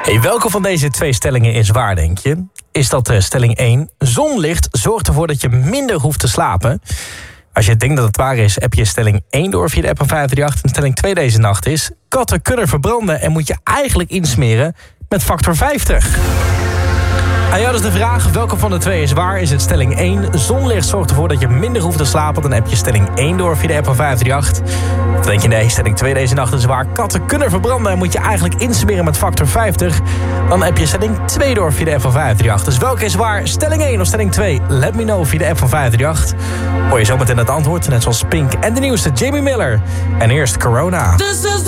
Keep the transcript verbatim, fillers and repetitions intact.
Hey, welke van deze twee stellingen is waar, denk je? Is dat uh, stelling één? Zonlicht zorgt ervoor dat je minder hoeft te slapen. Als je denkt dat het waar is, heb je stelling één door via de app van vijf drie acht. En stelling twee deze nacht is: katten kunnen verbranden en moet je eigenlijk insmeren met factor vijftig. Aan jou dus de vraag, welke van de twee is waar? Is het stelling één? Zonlicht zorgt ervoor dat je minder hoeft te slapen. Dan heb je stelling één door via de app van vijf drie acht. Dan denk je nee, stelling twee deze nacht is waar. Katten kunnen verbranden en moet je eigenlijk insmeren met factor vijftig. Dan heb je stelling twee door via de app van vijf drie acht. Dus welke is waar? Stelling één of stelling twee? Let me know via de app van vijf drie acht. Hoor je zometeen het antwoord, net zoals Pink en de nieuwste Jamie Miller. En eerst Corona.